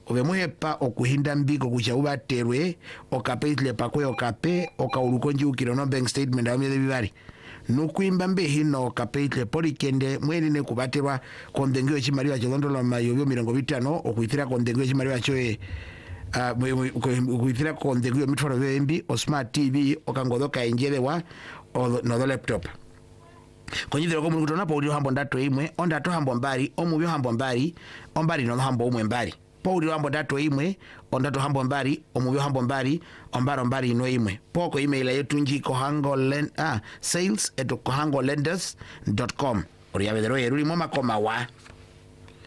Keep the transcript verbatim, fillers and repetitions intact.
obemuhepa okuhinda mbiko kucha ubaterwe okapeitle pakwe okape okaulukonji ukiro no bank statement amye bibari nukwimba mbe hino kapeitle polikende mwenine kubaterwa kondengio chimaliwa chilondola mayobyo mirongo bitano okuithira kondengio chimaliwa choe uh, okuithira kondengio mitwaro bembi o smart T V okangodoka enjelewa o no laptop konjidero ko mungu tonapo uli hambo ndato imwe ondato hambo mbali omubyo hambo mbali ombali no hambo umwe mbali po uli hambo ndato imwe ondato hambo mbali omubyo hambo mbali ombaro mbali no imwe poko email yetu njiko hangolen ah sales at kohangolenders dot com uri yabedero yeruli moma koma wa